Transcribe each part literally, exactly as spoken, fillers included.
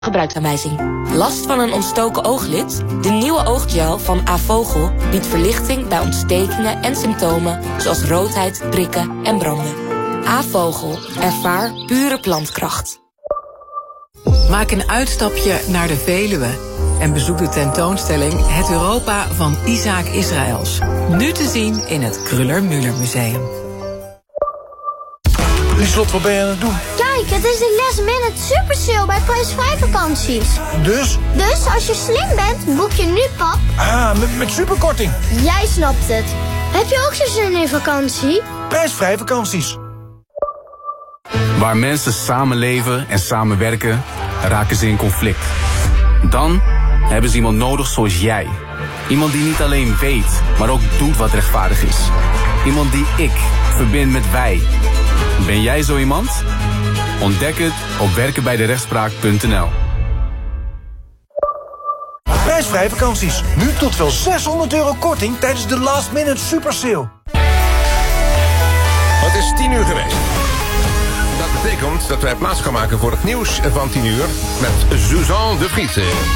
Gebruiksaanwijzing. Last van een ontstoken ooglid? De nieuwe ooggel van Avogel biedt verlichting bij ontstekingen en symptomen zoals roodheid, prikken en branden. Avogel. Ervaar pure plantkracht. Maak een uitstapje naar de Veluwe en bezoek de tentoonstelling Het Europa van Isaac Israëls. Nu te zien in het Kruller-Müller Museum. Lieslot, wat ben je aan het doen? Kijk, het is de last minute super sale bij prijsvrij vakanties. Dus? Dus als je slim bent, boek je nu, pap. Ah, met, met superkorting. Jij snapt het. Heb je ook zo zin in vakantie? Prijsvrij vakanties. Waar mensen samenleven en samenwerken, raken ze in conflict. Dan hebben ze iemand nodig zoals jij. Iemand die niet alleen weet, maar ook doet wat rechtvaardig is. Iemand die ik verbind met wij. Ben jij zo iemand? Ontdek het op werken bij de rechtspraak punt n l. Prijsvrij vakanties. Nu tot wel zeshonderd euro korting tijdens de last minute super sale. Het is tien uur geweest. Dat betekent dat wij plaats gaan maken voor het nieuws van tien uur met Suzanne de Vries.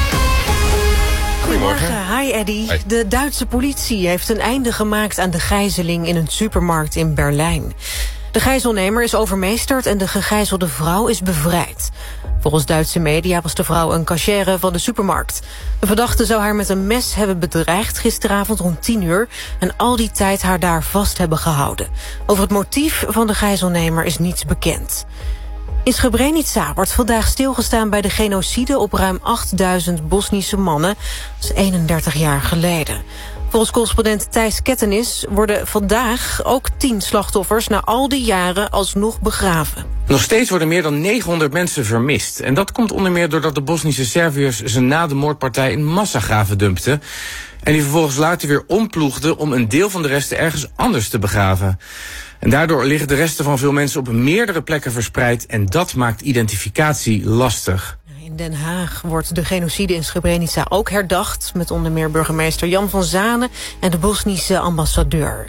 Goedemorgen. Hi Eddy. Hi. De Duitse politie heeft een einde gemaakt aan de gijzeling in een supermarkt in Berlijn. De gijzelnemer is overmeesterd en de gegijzelde vrouw is bevrijd. Volgens Duitse media was de vrouw een cachère van de supermarkt. De verdachte zou haar met een mes hebben bedreigd gisteravond rond tien uur... en al die tijd haar daar vast hebben gehouden. Over het motief van de gijzelnemer is niets bekend. In Srebrenica wordt vandaag stilgestaan bij de genocide op ruim achtduizend Bosnische mannen. Dat is eenendertig jaar geleden. Volgens correspondent Thijs Kettenis worden vandaag ook tien slachtoffers na al die jaren alsnog begraven. Nog steeds worden meer dan negenhonderd mensen vermist. En dat komt onder meer doordat de Bosnische Serviërs ze na de moordpartij in massagraven dumpten. En die vervolgens later weer omploegden om een deel van de resten ergens anders te begraven. En daardoor liggen de resten van veel mensen op meerdere plekken verspreid. En dat maakt identificatie lastig. In Den Haag wordt de genocide in Srebrenica ook herdacht... met onder meer burgemeester Jan van Zanen en de Bosnische ambassadeur.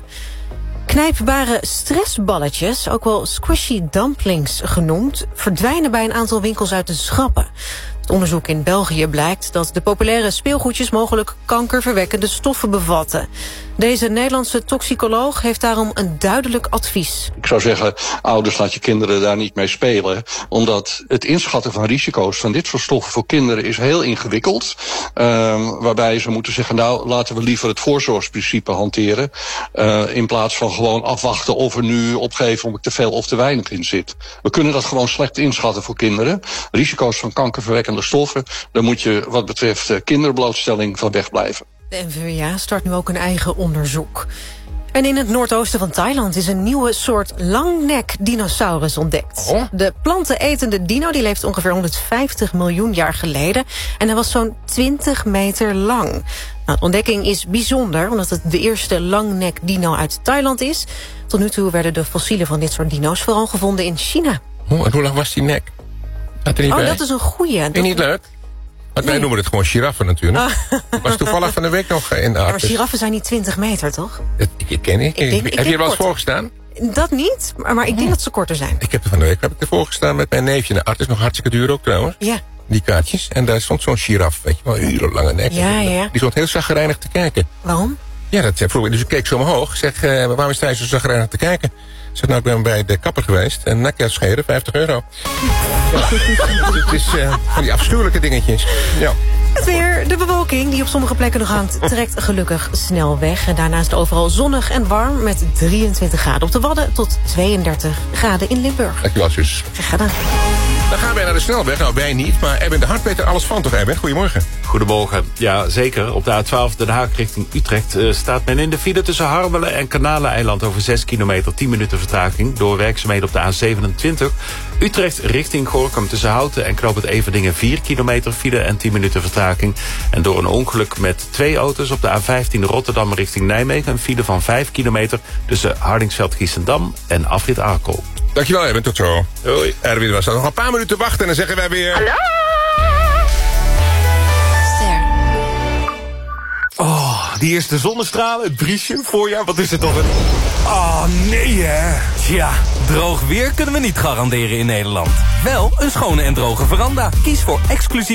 Knijpbare stressballetjes, ook wel squishy dumplings genoemd... verdwijnen bij een aantal winkels uit de schappen. Het onderzoek in België blijkt dat de populaire speelgoedjes... mogelijk kankerverwekkende stoffen bevatten. Deze Nederlandse toxicoloog heeft daarom een duidelijk advies. Ik zou zeggen, ouders, laat je kinderen daar niet mee spelen. Omdat het inschatten van risico's van dit soort stoffen voor kinderen is heel ingewikkeld. Um, waarbij ze moeten zeggen, nou, laten we liever het voorzorgsprincipe hanteren. Uh, in plaats van gewoon afwachten of er nu opgeven of ik te veel of te weinig in zit. We kunnen dat gewoon slecht inschatten voor kinderen. Risico's van kankerverwekkende stoffen, daar moet je wat betreft uh, kinderblootstelling van wegblijven. De N V W A start nu ook een eigen onderzoek. En in het noordoosten van Thailand is een nieuwe soort langnek-dinosaurus ontdekt. Oh. De plantenetende dino die leeft ongeveer honderdvijftig miljoen jaar geleden... en hij was zo'n twintig meter lang. Nou, de ontdekking is bijzonder, omdat het de eerste langnek-dino uit Thailand is. Tot nu toe werden de fossielen van dit soort dino's vooral gevonden in China. Oh, en hoe lang was die nek? Had er niet Oh, bij? dat is een goeie. Vind je niet leuk? Want wij Nee. noemen het gewoon giraffen natuurlijk. Oh. Was toevallig van de week nog in de Maar Artis. giraffen zijn niet twintig meter, toch? Dat, ik ken ik. Ik denk- ik Heb je denk er wel eens kort. voorgestaan? Dat niet, maar, maar ik denk dat ze korter zijn. Ik heb er van de week heb ik ervoor gestaan met mijn neefje in de Artis. Nog hartstikke duur ook trouwens. Ja. Die kaartjes. En daar stond zo'n giraf, weet je wel, een urenlange nek. Ja, ja. Die stond heel zagrijnig te kijken. Waarom? Ja, dat vroeg ik. Dus ik keek zo omhoog. Ik zeg, uh, waarom is hij zo zagrijnig te kijken? Ik zeg, nou, ik ben bij de kapper geweest. En nekjes scheren, vijftig euro. Ja. Het is uh, van die afschuwelijke dingetjes. Ja. Het weer, de bewolking die op sommige plekken nog hangt, trekt gelukkig snel weg. En daarna is het overal zonnig en warm met drieëntwintig graden op de Wadden tot tweeëndertig graden in Limburg. Dankjewel, zus. Graag gedaan. Dan gaan wij naar de snelweg. Nou, wij niet, maar Erwin de Hart weet er alles van, toch, Erwin? Goedemorgen. Goedemorgen. Ja, zeker. Op de A twaalf Den Haag richting Utrecht uh, staat men in de file tussen Harmelen en Kanaleneiland over zes kilometer, tien minuten vertraging. Door werkzaamheden op de A zevenentwintig. Utrecht richting Gorinchem tussen Houten en Knoop het Everdingen vier kilometer file en tien minuten vertraging. En door een ongeluk met twee auto's op de A vijftien Rotterdam richting Nijmegen een file van vijf kilometer tussen Hardingsveld-Giessendam en Afrit Arkel. Dankjewel, Erwin. Tot zo. Hoi. Erwin was er nog een paar minuten wachten en dan zeggen wij weer... Hallo! Ster. Oh, die eerste zonnestralen, het briesje, voorjaar, wat is het toch een... Oh, nee hè. Tja, droog weer kunnen we niet garanderen in Nederland. Wel een schone en droge veranda. Kies voor exclusief